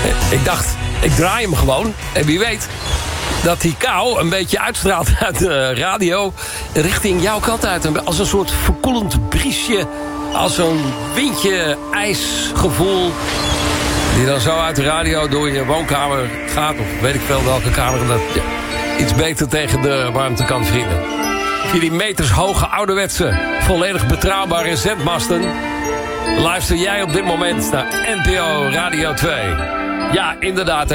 Ik dacht, ik draai hem gewoon. En wie weet dat die kou een beetje uitstraalt uit de radio richting jouw kant uit. Als een soort verkoelend briesje. Als zo'n windje ijsgevoel. Die dan zo uit de radio door je woonkamer gaat. Of weet ik veel welke kamer dat je iets beter tegen de warmte kan vrienden. Via die metershoge ouderwetse, volledig betrouwbare zendmasten luister jij op dit moment naar NPO Radio 2. Ja, inderdaad.